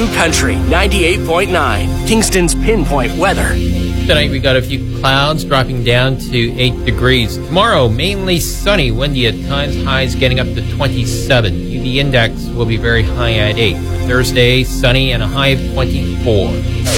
Country 98.9, Kingston's pinpoint weather. Tonight we got a few clouds dropping down to 8 degrees. Tomorrow, mainly sunny, windy at times, highs getting up to 27. UV index will be very high at 8. Thursday, sunny and a high of 24.